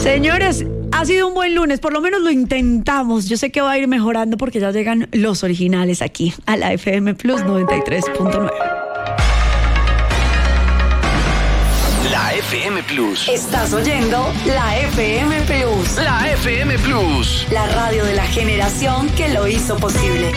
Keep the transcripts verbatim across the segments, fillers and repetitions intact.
Señores, ha sido un buen lunes, por lo menos lo intentamos. Yo sé que va a ir mejorando porque ya llegan los originales aquí a la F M Plus noventa y tres punto nueve. La F M Plus. Estás oyendo la F M Plus. La F M Plus. La radio de la generación que lo hizo posible.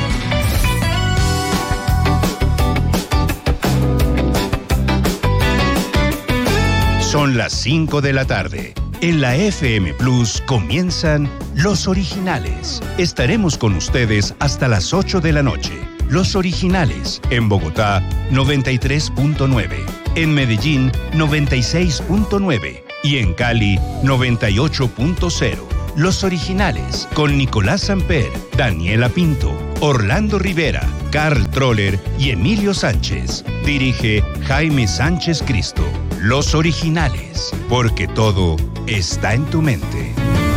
Son las cinco de la tarde. En la F M Plus comienzan Los Originales. Estaremos con ustedes hasta las ocho de la noche. Los Originales, en Bogotá, noventa y tres punto nueve. En Medellín, noventa y seis punto nueve. Y en Cali, noventa y ocho punto cero. Los Originales, con Nicolás Samper, Daniela Pinto, Orlando Rivera, Carl Troller y Emilio Sánchez. Dirige Jaime Sánchez Cristo. Los Originales, porque todo está en tu mente.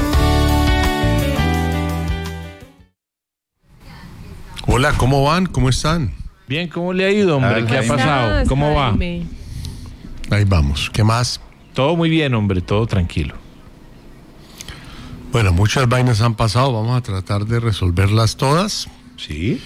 Hola, ¿cómo van? ¿Cómo están? Bien, ¿cómo le ha ido, hombre? Ah, ¿Qué ha Jaime. pasado? ¿Cómo va? Ahí vamos. ¿Qué más? Todo muy bien, hombre, todo tranquilo. Bueno, muchas vainas han pasado. Vamos a tratar de resolverlas todas. ¿Sí?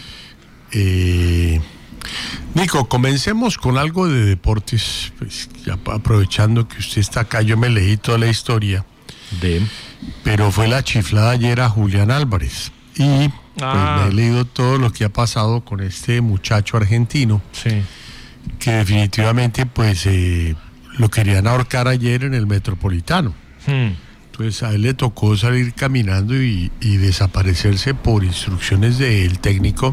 Eh, Nico, comencemos con algo de deportes. Pues, ya aprovechando que usted está acá, yo me leí toda la historia. De. Pero fue la chiflada ayer a Julián Álvarez. Y Ah. pues, me he leído todo lo que ha pasado con este muchacho argentino. Sí. Que definitivamente, pues, eh, lo querían ahorcar ayer en el Metropolitano. Hmm. Entonces a él le tocó salir caminando y, y desaparecerse por instrucciones del técnico.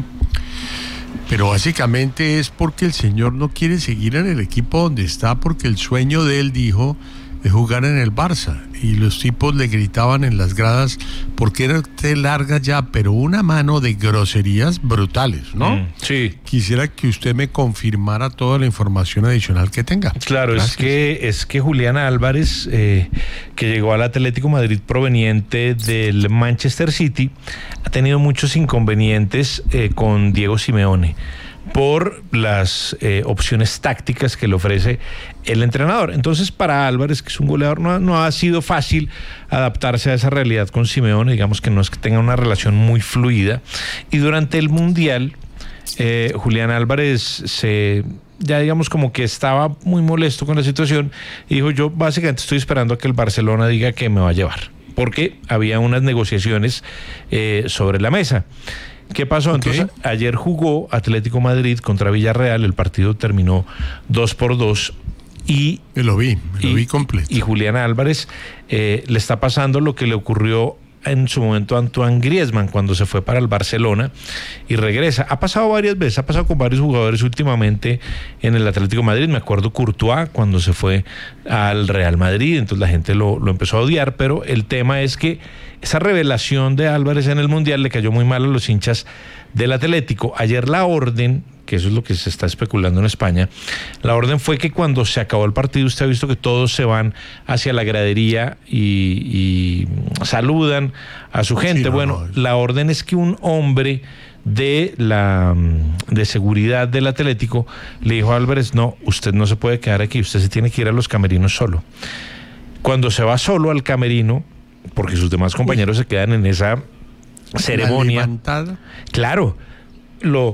Pero básicamente es porque el señor no quiere seguir en el equipo donde está, porque el sueño de él, dijo, es jugar en el Barça. Y los tipos le gritaban en las gradas, ¿por qué no te largas ya? Pero una mano de groserías brutales, ¿no? Mm, sí. Quisiera que usted me confirmara toda la información adicional que tenga. Claro, Gracias. es que es que Julián Álvarez, eh, que llegó al Atlético Madrid proveniente del Manchester City, ha tenido muchos inconvenientes eh, con Diego Simeone por las eh, opciones tácticas que le ofrece el entrenador. Entonces, para Álvarez, que es un goleador, no, no ha sido fácil adaptarse a esa realidad con Simeone. Digamos que no es que tenga una relación muy fluida. Y durante el Mundial, eh, Julián Álvarez se... ya digamos como que estaba muy molesto con la situación y dijo, yo básicamente estoy esperando a que el Barcelona diga que me va a llevar, porque había unas negociaciones eh, sobre la mesa. ¿Qué pasó? Okay. Entonces, ayer jugó Atlético Madrid contra Villarreal, el partido terminó dos por dos y... Me lo vi, me lo y, vi completo. Y Julián Álvarez eh, le está pasando lo que le ocurrió en su momento a Antoine Griezmann cuando se fue para el Barcelona y regresa. Ha pasado varias veces, ha pasado con varios jugadores últimamente en el Atlético de Madrid. Me acuerdo Courtois cuando se fue al Real Madrid, entonces la gente lo, lo empezó a odiar, pero el tema es que esa revelación de Álvarez en el Mundial le cayó muy mal a los hinchas del Atlético. Ayer la orden, que eso es lo que se está especulando en España, la orden fue que cuando se acabó el partido, usted ha visto que todos se van hacia la gradería y, y saludan a su gente. Sí, no, bueno, no. la orden es que un hombre de la de seguridad del Atlético le dijo a Álvarez, no, usted no se puede quedar aquí, usted se tiene que ir a los camerinos solo. Cuando se va solo al camerino, porque sus demás compañeros Uy. se quedan en esa ceremonia. La levantada. Claro, lo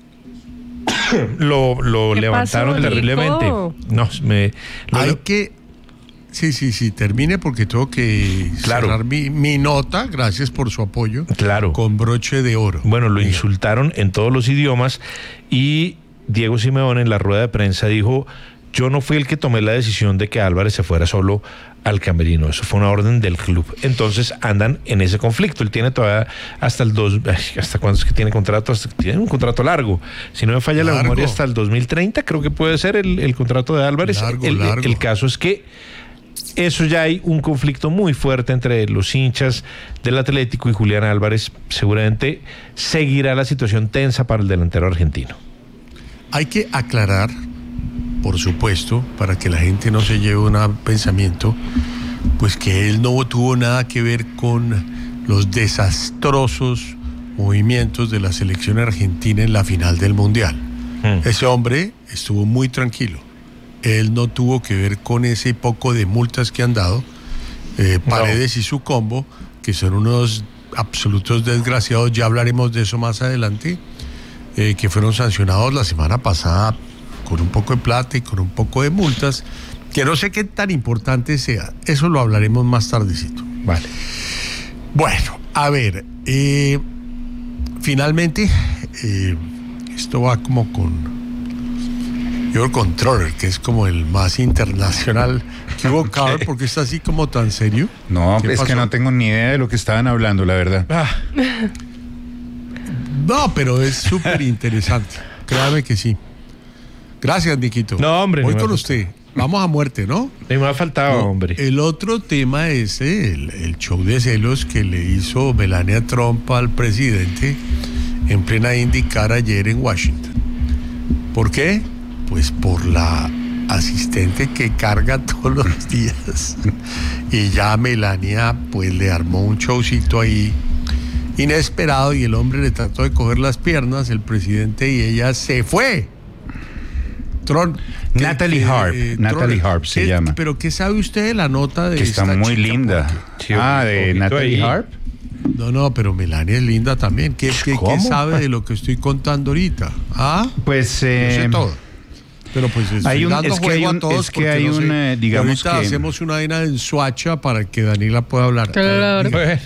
lo, lo levantaron pasó, terriblemente. Nico? No, me lo, Hay que Sí, sí, sí, termine porque tengo que claro. cerrar mi, mi nota, gracias por su apoyo, claro. con broche de oro. Bueno, lo insultaron en todos los idiomas y Diego Simeone en la rueda de prensa dijo, yo no fui el que tomé la decisión de que Álvarez se fuera solo al camerino, eso fue una orden del club. Entonces andan en ese conflicto. Él tiene todavía hasta el dos, hasta cuándo es que tiene contrato, hasta, tiene un contrato largo, si no me falla largo. la memoria, hasta el dos mil treinta creo que puede ser el, el contrato de Álvarez. Largo, el, largo. el caso es que eso ya hay un conflicto muy fuerte entre los hinchas del Atlético y Julián Álvarez. Seguramente seguirá la situación tensa para el delantero argentino. Hay que aclarar, por supuesto, para que la gente no se lleve un pensamiento, pues que él no tuvo nada que ver con los desastrosos movimientos de la selección argentina en la final del Mundial. Hmm. Ese hombre estuvo muy tranquilo. Él no tuvo que ver con ese poco de multas que han dado eh, Paredes no. y su combo, que son unos absolutos desgraciados, ya hablaremos de eso más adelante, eh, que fueron sancionados la semana pasada con un poco de plata y con un poco de multas, que no sé qué tan importante sea, eso lo hablaremos más tardecito. Vale. Bueno, a ver, eh, finalmente, eh, esto va como con Your Controller, que es como el más internacional. ¿Qué hubo, Carl? ¿Por qué está así como tan serio? No, es pasó? que no tengo ni idea de lo que estaban hablando, la verdad. Ah. No, pero es súper interesante. Créame que sí. Gracias, Niquito. No, hombre. Voy no con usted. Vamos a muerte, ¿no? Me ha faltado, no, hombre. El otro tema es el, el show de celos que le hizo Melania Trump al presidente en plena IndyCar ayer en Washington. ¿Por qué? Pues por la asistente que carga todos los días. Y ya Melania pues le armó un showcito ahí inesperado y el hombre le trató de coger las piernas, el presidente, y ella se fue. Tron, Natalie que, Harp, eh, Natalie Tron, Harp se ¿qué, llama. Pero ¿qué sabe usted de la nota de que está esta muy chica? linda. Sí, ah, de Natalie ahí. Harp. No, no, pero Melania es linda también. ¿Qué, qué, ¿qué sabe de lo que estoy contando ahorita? ¿Ah? Pues eh, eh, yo sé todo. Pero pues estoy hay un, dando es que hay juego un, a todos es que porque hay no sé. un, eh, digamos ahorita que hacemos una vaina en Suacha para que Daniela pueda hablar. Claro. Eh,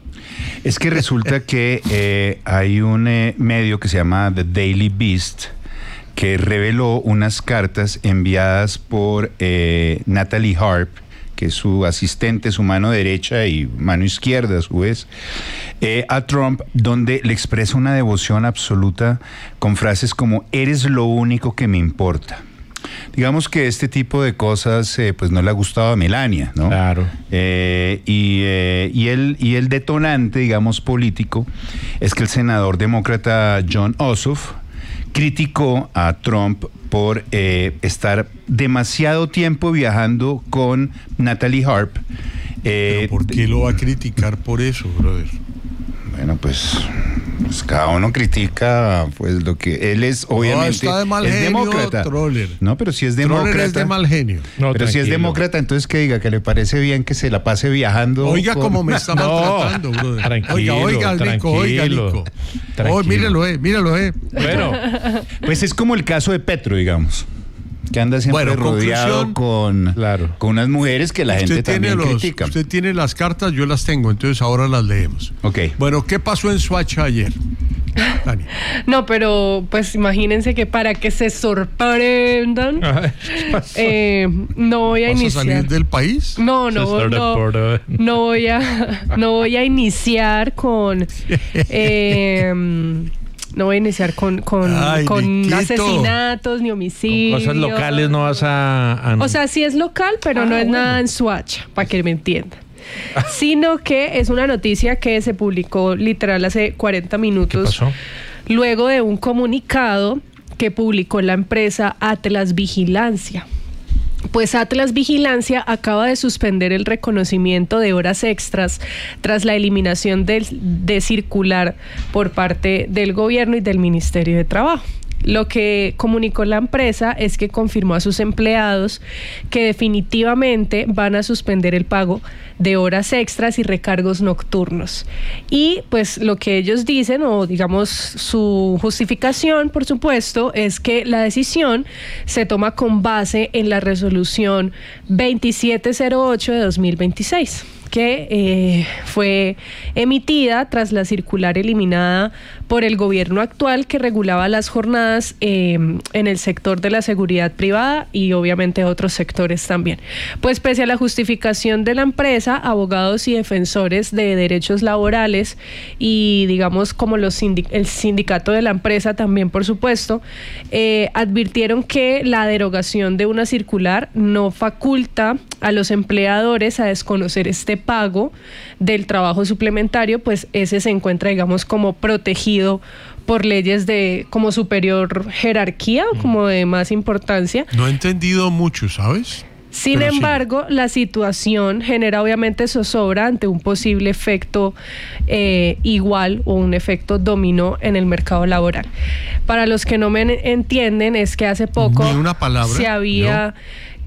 es que resulta que eh, hay un eh, medio que se llama The Daily Beast que reveló unas cartas enviadas por eh, Natalie Harp, que es su asistente, su mano derecha y mano izquierda a su vez, eh, a Trump, donde le expresa una devoción absoluta con frases como "eres lo único que me importa". Digamos que este tipo de cosas eh, pues no le ha gustado a Melania, ¿no? Claro. Eh, y, eh, y, el, y el detonante, digamos, político, es que el senador demócrata Jon Ossoff criticó a Trump por eh, estar demasiado tiempo viajando con Natalie Harp. Eh, ¿Pero por qué lo va a criticar por eso, brother? Bueno, pues, pues cada uno critica pues lo que él es, obviamente. No, está de mal es genio, demócrata. Troller. No, pero si es Troller demócrata. es de mal genio. No, pero si es tranquilo. demócrata, entonces que diga que le parece bien que se la pase viajando. Oiga, con- como me está No, maltratando, brother. tranquilo, Oiga, oiga, Nico, oiga, tranquilo, Nico. tranquilo. Oh, míralo, eh, míralo, eh. Bueno, Pues es como el caso de Petro, digamos, que anda siempre Bueno, rodeado conclusión. con, Claro. con unas mujeres que la gente Usted tiene, también los, critica. usted tiene las cartas, yo las tengo, entonces ahora las leemos. Ok. Bueno, ¿qué pasó en Suacha ayer? Dani. No, pero pues imagínense que para que se sorprendan, ay, ¿qué pasó? eh, no voy a ¿Vas a iniciar. salir del país? No, no, Se sorprende no, por- no voy a, no voy a iniciar con, eh, no voy a iniciar con, con, Ay, con Niquito. asesinatos ni Con homicidios. cosas locales no vas a... a- O sea, sí es local, pero Ah, no es bueno. nada en Suacha, para que me entiendan. Sino que es una noticia que se publicó literal hace cuarenta ¿Qué minutos. pasó? Luego de un comunicado que publicó la empresa Atlas Vigilancia. Pues Atlas Vigilancia acaba de suspender el reconocimiento de horas extras tras la eliminación del, de circular por parte del gobierno y del Ministerio de Trabajo. Lo que comunicó la empresa es que confirmó a sus empleados que definitivamente van a suspender el pago de horas extras y recargos nocturnos. Y pues lo que ellos dicen, o digamos su justificación, por supuesto, es que la decisión se toma con base en la resolución veintisiete cero ocho de dos mil veintiséis. Que eh, fue emitida tras la circular eliminada por el gobierno actual que regulaba las jornadas eh, en el sector de la seguridad privada y obviamente otros sectores también. Pues pese a la justificación de la empresa, abogados y defensores de derechos laborales y digamos como los sindic- el sindicato de la empresa también, por supuesto, eh, advirtieron que la derogación de una circular no faculta a los empleadores a desconocer este pago del trabajo suplementario, pues ese se encuentra, digamos, como protegido por leyes de como superior jerarquía, o como de más importancia. No he entendido mucho, ¿sabes? Sin Pero sí. embargo, la situación genera obviamente zozobra ante un posible efecto eh, igual o un efecto dominó en el mercado laboral. Para los que no me entienden, es que hace poco Ni una palabra, se había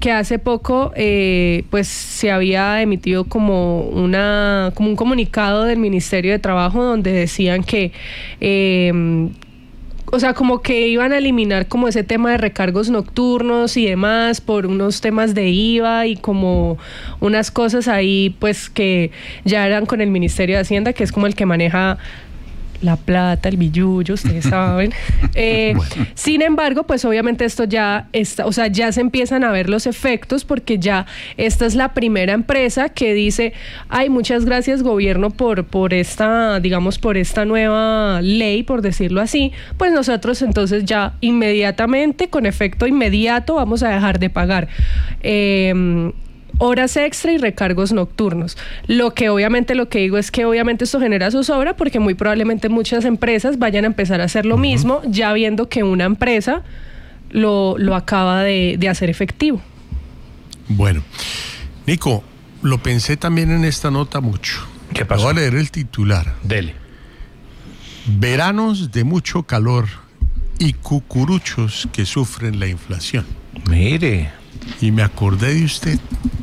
que hace poco eh, pues se había emitido como una como un comunicado del Ministerio de Trabajo donde decían que eh, o sea, como que iban a eliminar como ese tema de recargos nocturnos y demás por unos temas de I V A y como unas cosas ahí pues que ya eran con el Ministerio de Hacienda, que es como el que maneja la plata, el billullo, ustedes saben. Eh, bueno. Sin embargo, pues obviamente esto ya está, o sea, ya se empiezan a ver los efectos porque ya esta es la primera empresa que dice, ay, muchas gracias gobierno por, por esta, digamos, por esta nueva ley, por decirlo así, pues nosotros entonces ya inmediatamente, con efecto inmediato, vamos a dejar de pagar Eh, horas extra y recargos nocturnos. Lo que obviamente lo que digo es que obviamente esto genera zozobra porque muy probablemente muchas empresas vayan a empezar a hacer lo uh-huh. mismo, ya viendo que una empresa lo, lo acaba de, de hacer efectivo. Bueno, Nico, lo pensé también en esta nota mucho. ¿Qué pasó? Voy a leer el titular. Dele. Veranos de mucho calor y cucuruchos que sufren la inflación. Mire. Y me acordé de usted.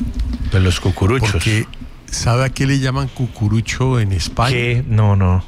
De los cucuruchos. Porque, ¿sabe a qué le llaman cucurucho en España? ¿Qué? No, no.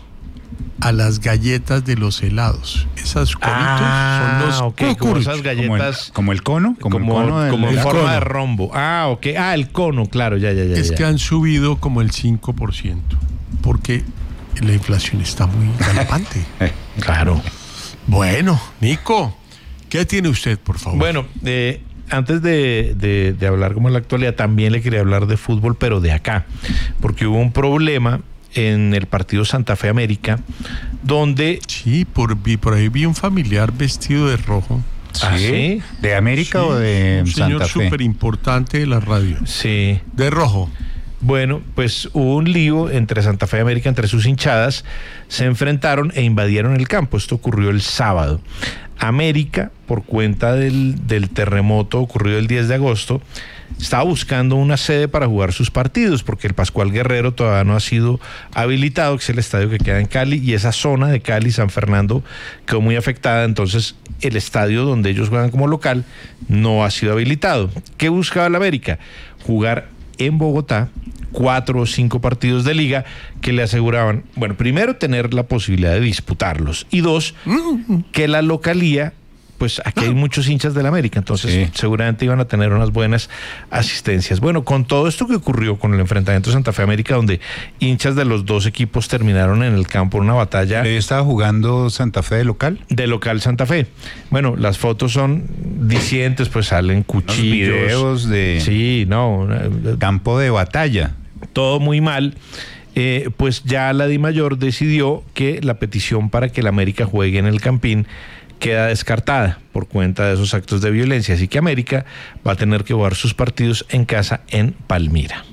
A las galletas de los helados. Esas conitos ah, son los okay, como esas galletas. Como el, como el cono. Como, como, el cono del, como en el forma cono. de rombo. Ah, ok. Ah, el cono, claro, ya, ya, ya. Es ya. que han subido como el cinco por ciento. Porque la inflación está muy galopante. eh, claro. Bueno, Nico, ¿qué tiene usted, por favor? Bueno, eh. Antes de, de, de hablar como en la actualidad, también le quería hablar de fútbol, pero de acá, porque hubo un problema en el partido Santa Fe América, donde... Sí, por, por ahí vi un familiar vestido de rojo. ¿Ah, sí? ¿De América sí, o de un Santa señor Fe? súper importante de la radio. Sí. De rojo. Bueno, pues hubo un lío entre Santa Fe y América, entre sus hinchadas, se enfrentaron e invadieron el campo. Esto ocurrió el sábado. América, por cuenta del, del terremoto ocurrido el diez de agosto, estaba buscando una sede para jugar sus partidos, porque el Pascual Guerrero todavía no ha sido habilitado, que es el estadio que queda en Cali, y esa zona de Cali, San Fernando, quedó muy afectada. Entonces el estadio donde ellos juegan como local no ha sido habilitado. ¿Qué buscaba el América? Jugar en Bogotá cuatro o cinco partidos de liga que le aseguraban, bueno, primero tener la posibilidad de disputarlos y dos, que la localía, pues aquí hay muchos hinchas del América, entonces sí, seguramente iban a tener unas buenas asistencias. Bueno, con todo esto que ocurrió con el enfrentamiento de Santa Fe América, donde hinchas de los dos equipos terminaron en el campo en una batalla. ¿Ahí estaba jugando Santa Fe de local? De local Santa Fe. Bueno, las fotos son dicientes, pues salen cuchillos. Los videos de sí, no, campo de batalla. Todo muy mal. Eh, pues ya la DIMAYOR decidió que la petición para que el América juegue en el Campín queda descartada por cuenta de esos actos de violencia, así que América va a tener que jugar sus partidos en casa en Palmira.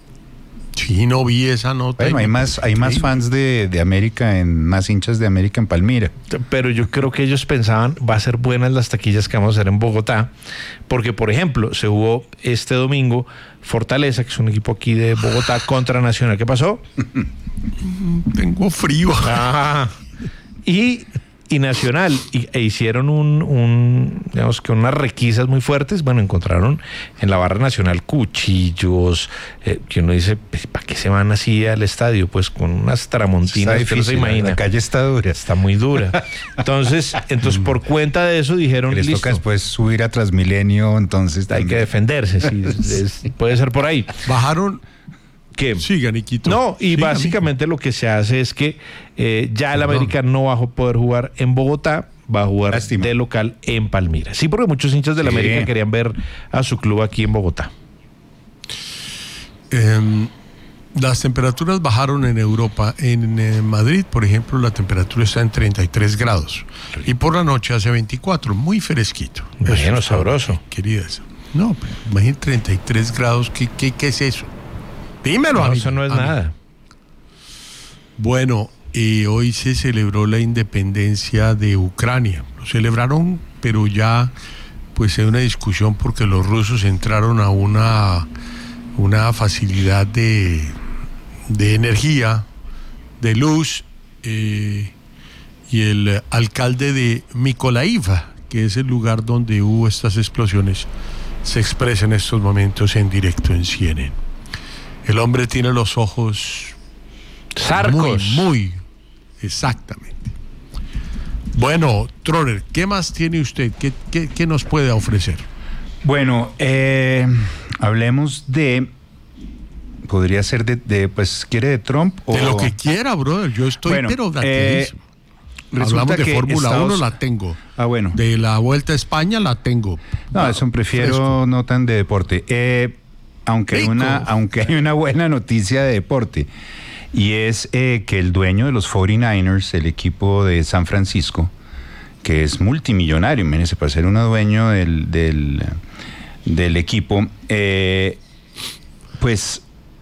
Sí, no vi esa nota. Bueno, hay más, hay más fans de, de América, en más hinchas de América en Palmira. Pero yo creo que ellos pensaban, va a ser buenas las taquillas que vamos a hacer en Bogotá, porque por ejemplo, se jugó este domingo Fortaleza, que es un equipo aquí de Bogotá, contra Nacional. ¿Qué pasó? Tengo frío. Ah, y... y Nacional, y, e hicieron un, un, digamos que unas requisas muy fuertes. Bueno, encontraron en la barra Nacional cuchillos, eh, que uno dice, ¿para qué se van así al estadio? Pues con unas tramontinas que no se imagina. La calle está dura. Está muy dura. Entonces, entonces por cuenta de eso dijeron, les listo, toca después subir a Transmilenio, entonces hay también que defenderse, sí, es, puede ser por ahí. Bajaron... ¿Qué? Siga, Niquito. No, y Siga, básicamente amigo. Lo que se hace es que eh, ya el América no va a poder jugar en Bogotá, va a jugar Lástima. de local en Palmira. Sí, porque muchos hinchas del sí. América querían ver a su club aquí en Bogotá. Eh, las temperaturas bajaron en Europa. En eh, Madrid, por ejemplo, la temperatura está en treinta y tres grados. Y por la noche hace veinticuatro, muy fresquito. Bueno, sabroso. Queridas. No, imagínate treinta y tres grados, ¿qué, qué, qué es eso? Dímelo, no, amigo. Eso no es amigo. nada. Bueno, eh, hoy se celebró la independencia de Ucrania. Lo celebraron, pero ya pues hay una discusión porque los rusos entraron a una, una facilidad de, de energía, de luz, eh, y el alcalde de Mykolaiv, que es el lugar donde hubo estas explosiones, se expresa en estos momentos en directo en C N N. El hombre tiene los ojos Zarcos. Muy, muy, exactamente. Bueno, Troller, ¿qué más tiene usted? ¿Qué, qué, qué nos puede ofrecer? Bueno, eh, hablemos de... Podría ser de, de, pues, ¿quiere de Trump? O... De lo que quiera, brother. Yo estoy, Bueno, pero eh, hablamos de que Fórmula Estados... uno, la tengo. Ah, bueno. De la Vuelta a España, la tengo. No, eso prefiero fresco. no tan de deporte. Eh, aunque, hay una, aunque hay una buena noticia de deporte. Y es eh, que el dueño de los cuarenta y nueve ers, el equipo de San Francisco, que es multimillonario, imagínense, para ser uno dueño del, del, del equipo, eh, pues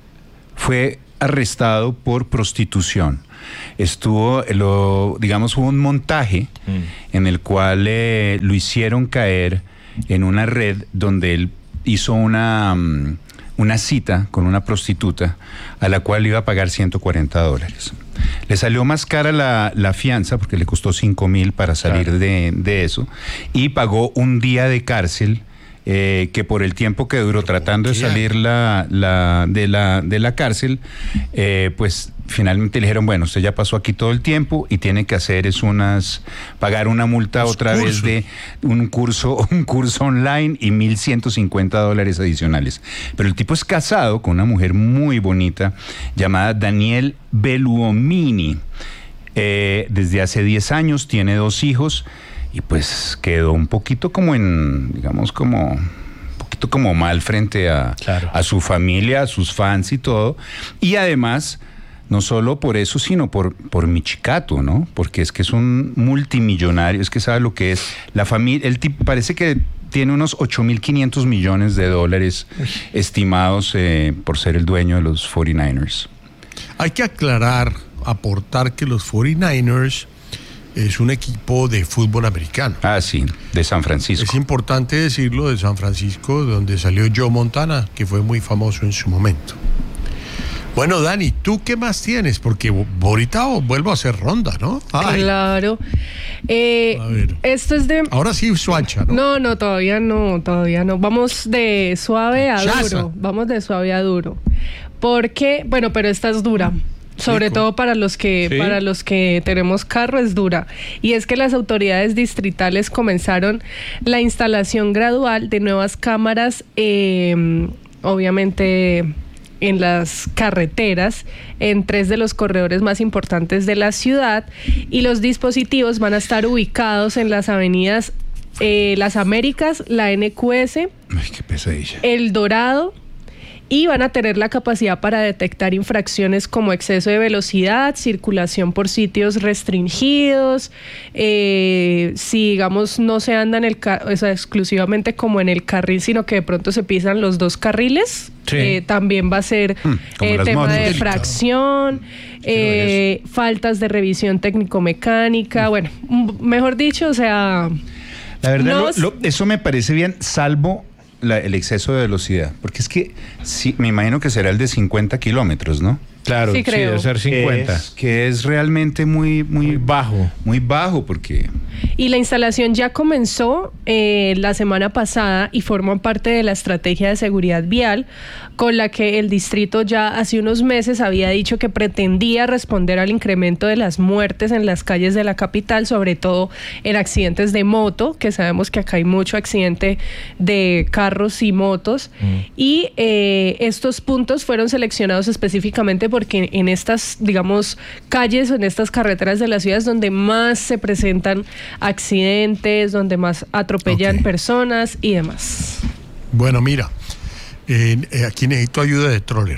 fue arrestado por prostitución. Estuvo, lo, digamos, hubo un montaje mm. en el cual eh, lo hicieron caer en una red donde él hizo una, um, una cita con una prostituta a la cual iba a pagar ciento cuarenta dólares. Le salió más cara la, la fianza porque le costó cinco mil para salir claro. de, de eso, y pagó un día de cárcel. Eh, que por el tiempo que duró tratando de salir la, la, de, la, de la cárcel, eh, pues finalmente le dijeron, bueno, usted ya pasó aquí todo el tiempo y tiene que hacer es unas, pagar una multa Los otra cursos. vez de un curso, un curso online y mil ciento cincuenta dólares adicionales. Pero el tipo es casado con una mujer muy bonita llamada Danielle Belluomini. Eh, desde hace diez años, tiene dos hijos. Y pues quedó un poquito como en, digamos, como un poquito como mal frente a, claro. a su familia, a sus fans y todo. Y además, no solo por eso, sino por, por Michicato, ¿no? Porque es que es un multimillonario, es que sabe lo que es. La familia, el tipo parece que tiene unos ocho mil quinientos millones de dólares Uy. estimados eh, por ser el dueño de los cuarenta y nueve ers. Hay que aclarar, aportar que los cuarenta y nueve ers es un equipo de fútbol americano. Ah, sí, de San Francisco. Es importante decirlo, de San Francisco, donde salió Joe Montana, que fue muy famoso en su momento. Bueno, Dani, ¿tú qué más tienes? Porque ahorita vuelvo a hacer ronda, ¿no? Ay. Claro. Eh, a ver. Esto es de... Ahora sí, Suacha, ¿no? No, no, todavía no, todavía no. Vamos de suave a Chaza. duro. Vamos de suave a duro. Porque, bueno, pero esta es dura. Sobre Rico. todo para los que ¿Sí? para los que tenemos carro es dura, y es que las autoridades distritales comenzaron la instalación gradual de nuevas cámaras, eh, obviamente en las carreteras, en tres de los corredores más importantes de la ciudad, y los dispositivos van a estar ubicados en las avenidas eh, Las Américas, la N Q S, Ay, qué pesadilla. El Dorado, y van a tener la capacidad para detectar infracciones como exceso de velocidad, circulación por sitios restringidos, eh, si digamos no se anda en el ca- o sea, exclusivamente como en el carril, sino que de pronto se pisan los dos carriles, sí. eh, también va a ser hmm, eh, tema motos. de fracción, eh, faltas de revisión técnico-mecánica, hmm. bueno, mejor dicho, o sea... La verdad, nos... lo, lo, eso me parece bien, salvo... La, el exceso de velocidad, porque es que sí, me imagino que será el de cincuenta kilómetros, ¿no? Claro, sí, sí, creo. debe ser cincuenta. Es, que es realmente muy, muy, muy bajo. Muy bajo, porque... Y la instalación ya comenzó eh, la semana pasada y forma parte de la estrategia de seguridad vial con la que el distrito ya hace unos meses había dicho que pretendía responder al incremento de las muertes en las calles de la capital, sobre todo en accidentes de moto, que sabemos que acá hay mucho accidente de carros y motos. Mm. Y eh, estos puntos fueron seleccionados específicamente porque en estas, digamos, calles o en estas carreteras de las ciudades donde más se presentan accidentes, donde más atropellan okay. personas y demás. Bueno, mira, eh, eh, aquí necesito ayuda de Troller.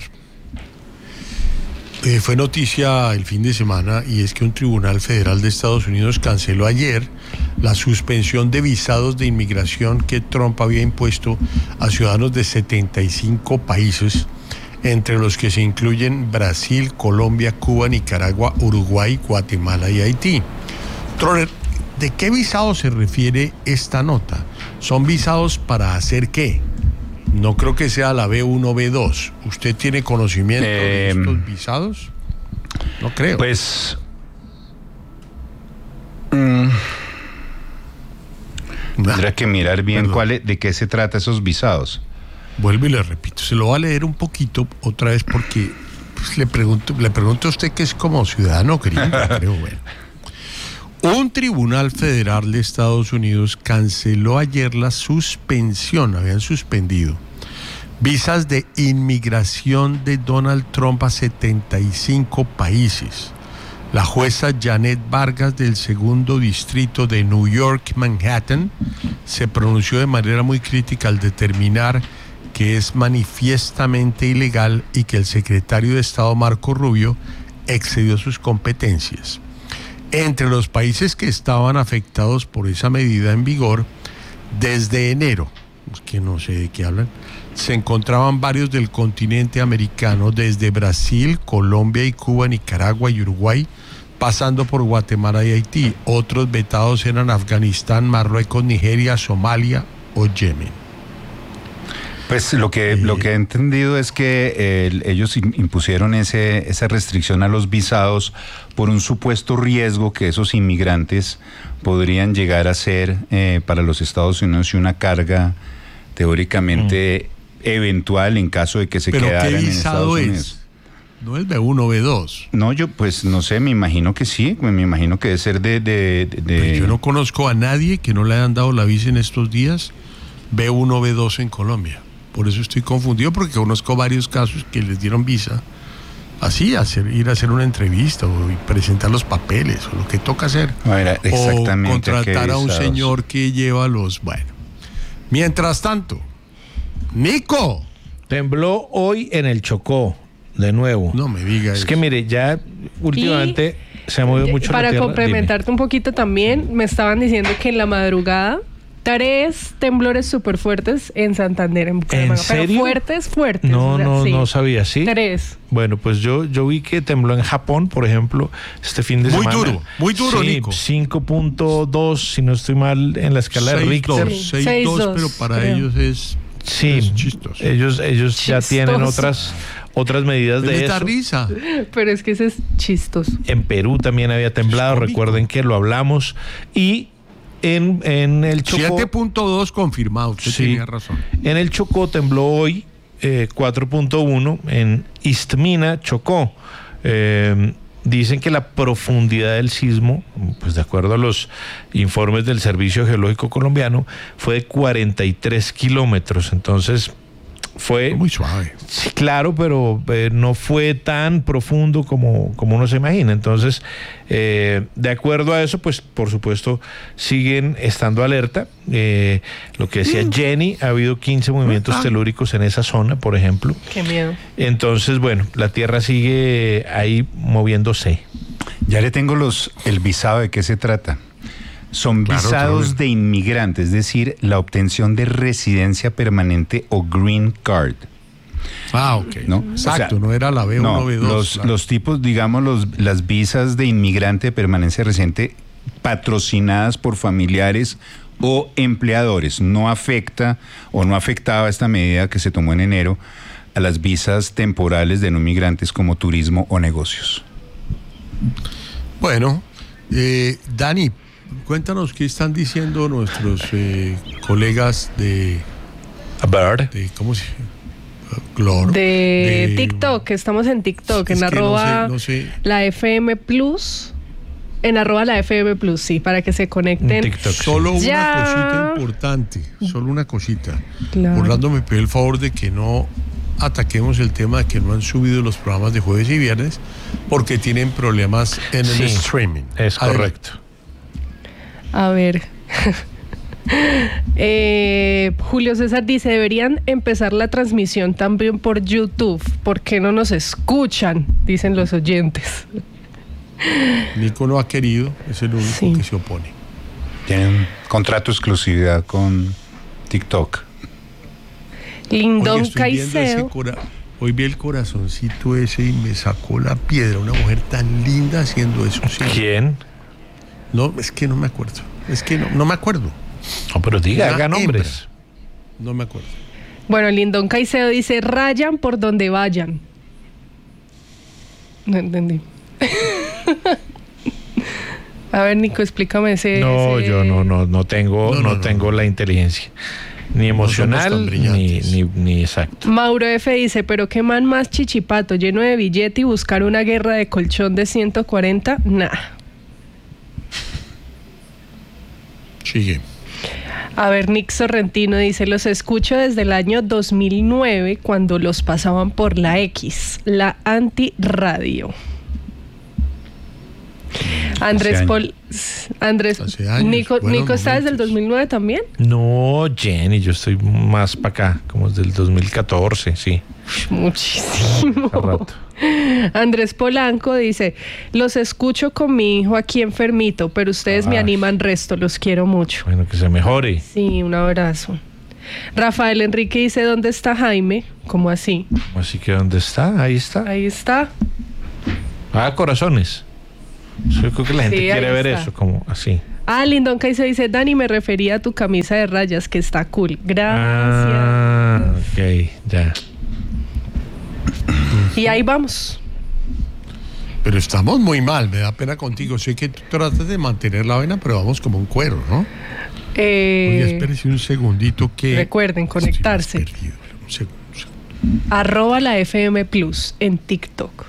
Eh, fue noticia el fin de semana, y es que un tribunal federal de Estados Unidos canceló ayer la suspensión de visados de inmigración que Trump había impuesto a ciudadanos de setenta y cinco países, entre los que se incluyen Brasil, Colombia, Cuba, Nicaragua, Uruguay, Guatemala y Haití. Troller, ¿de qué visado se refiere esta nota? ¿Son visados para hacer qué? No creo que sea la B uno, B dos. ¿Usted tiene conocimiento eh, de estos visados? No creo. Pues... Mm, Tendrá que mirar bien Perdón. cuál es, de qué se trata esos visados. Vuelvo y le repito, se lo voy a leer un poquito otra vez porque pues, le pregunto, le pregunto a usted que es como ciudadano gringo, creo, bueno. Un tribunal federal de Estados Unidos canceló ayer la suspensión, habían suspendido visas de inmigración de Donald Trump a setenta y cinco países. La jueza Janet Vargas del segundo distrito de New York, Manhattan, se pronunció de manera muy crítica al determinar que es manifiestamente ilegal y que el secretario de Estado Marco Rubio excedió sus competencias. Entre los países que estaban afectados por esa medida en vigor, desde enero, que no sé de qué hablan, se encontraban varios del continente americano, desde Brasil, Colombia y Cuba, Nicaragua y Uruguay, pasando por Guatemala y Haití. Otros vetados eran Afganistán, Marruecos, Nigeria, Somalia o Yemen. Pues lo que, Eh, lo que he entendido es que eh, ellos im- impusieron ese, esa restricción a los visados por un supuesto riesgo que esos inmigrantes podrían llegar a ser eh, para los Estados Unidos y una carga teóricamente mm. eventual en caso de que se ¿Pero quedaran qué en visado Estados Unidos. es? ¿No es B uno, B dos? No, yo pues no sé, me imagino que sí, me imagino que debe ser de... de, de- de- Pues yo no conozco a nadie que no le hayan dado la visa en estos días B uno, B dos en Colombia. Por eso estoy confundido, porque conozco varios casos que les dieron visa así, hacer, ir a hacer una entrevista o presentar los papeles o lo que toca hacer. A ver, exactamente, o contratar ¿qué a un visados? señor que lleva los... Bueno, mientras tanto, Nico, Tembló hoy en el Chocó, de nuevo. no me diga Es eso. que mire, ya últimamente se ha movido mucho la Para tierra. complementarte un poquito también, me estaban diciendo que en la madrugada tres temblores súper fuertes en Santander, en Bucaramanga. ¿En serio? Pero fuertes, fuertes. No, o sea, no, sí. no sabía, ¿sí? Tres. Bueno, pues yo, yo vi que tembló en Japón, por ejemplo, este fin de Muy semana. duro, muy duro, Sí, Nico. cinco punto dos, si no estoy mal, en la escala de seis Richter. dos, Sí, seis seis dos, dos, pero para creo. ellos es, Sí, es chistoso. ellos, ellos ya Chistoso. tienen otras, otras medidas Pero de les da eso. risa. Pero es que ese es chistoso. En Perú también había temblado, Es cómico. recuerden que lo hablamos. Y en, en el Chocó... siete punto dos confirmado, usted Sí. tenía razón. En el Chocó tembló hoy eh, cuatro punto uno en Istmina, Chocó. Eh, dicen que la profundidad del sismo, pues de acuerdo a los informes del Servicio Geológico Colombiano, fue de cuarenta y tres kilómetros. Entonces fue... Muy suave. Sí, claro, pero eh, no fue tan profundo como, como uno se imagina. Entonces, eh, de acuerdo a eso, pues por supuesto siguen estando alerta. Eh, lo que decía Jenny, ha habido quince movimientos telúricos en esa zona, por ejemplo. Qué miedo. Entonces, bueno, la Tierra sigue ahí moviéndose. Ya le tengo los el visado, ¿de qué se trata? Son Claro, visados claro. de inmigrante, es decir, la obtención de residencia permanente o green card. Ah, ok. ¿No? Exacto, O sea, no era la B uno, No, B dos. los, claro. los tipos, digamos, los, las visas de inmigrante de permanencia reciente patrocinadas por familiares o empleadores. No afecta o no afectaba esta medida que se tomó en enero a las visas temporales de no inmigrantes como turismo o negocios. Bueno, eh, Dani, cuéntanos qué están diciendo nuestros eh, colegas de, A bird. de ¿cómo se Glor, De, TikTok, estamos en TikTok, Es en que no arroba sé, no sé. la F M Plus. En arroba la F M Plus, sí, para que se conecten. TikTok. Solo una Ya. cosita importante, solo una cosita. Claro. Orlando me pidió el favor de que no ataquemos el tema de que no han subido los programas de jueves y viernes porque tienen problemas en el Sí, streaming. Es Adelante. correcto. A ver. Eh, Julio César dice, deberían empezar la transmisión también por YouTube. ¿Por qué no nos escuchan? Dicen los oyentes. Nico no ha querido, es el único Sí. que se opone. Tienen un contrato de exclusividad con TikTok. Lindón Oye, estoy viendo ese Caicedo. cora- Hoy vi el corazoncito ese y me sacó la piedra. Una mujer tan linda haciendo eso. sí. ¿Quién? No, es que no me acuerdo. Es que no, no me acuerdo. No, pero diga, Una haga hembra. nombres. No me acuerdo. Bueno, Lindón Caicedo dice, rayan por donde vayan. No entendí. A ver, Nico, explícame ese. No, ese... yo no, no, no tengo, No, no, no, no. tengo la inteligencia. Ni No somos emocional, tan ni, brillantes. ni, ni exacto. Mauro F. dice, pero qué man más chichipato, lleno de billete y buscar una guerra de colchón de ciento cuarenta, nah. Sigue. A ver, Nick Sorrentino dice, los escucho desde el año dos mil nueve cuando los pasaban por la X, la anti-radio. Andrés Hace Pol... Andrés... Hace años, Nico, buenos Nico ¿está desde el momentos. dos mil nueve también? No, Jenny, yo estoy más para acá, como desde el dos mil catorce, sí. Muchísimo. Hace rato. Andrés Polanco dice, los escucho con mi hijo aquí enfermito, pero ustedes me Ay. animan resto, los quiero mucho. Bueno, que se mejore. Sí, un abrazo. Rafael Enrique dice, ¿dónde está Jaime? ¿Cómo así? Así que, ¿dónde está? Ahí está. Ahí está. Ah, corazones. Yo creo que la gente Sí, quiere ahí ver está. eso, como así. Ah, Lindon Caice dice, Dani, me refería a tu camisa de rayas, que está cool. Gracias. Ah, ok, ya. Y ahí vamos. Pero estamos muy mal, me da pena contigo. Sé que tú tratas de mantener la vena, pero vamos como un cuero, ¿no? Eh, Oye, espérese un segundito que... recuerden, Estoy conectarse. más perdido. Un segundo, un segundo. Arroba la F M Plus en TikTok.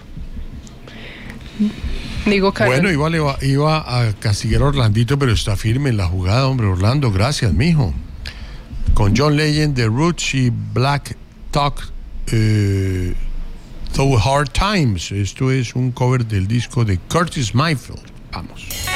Digo, Carlos. Bueno, iba, le va- iba a castigar a Orlandito, pero está firme en la jugada, hombre. Orlando, gracias, mijo. Con John Legend, The Roots y Black Talk, eh, Through Hard Times. Esto es un cover del disco de Curtis Mayfield. Vamos.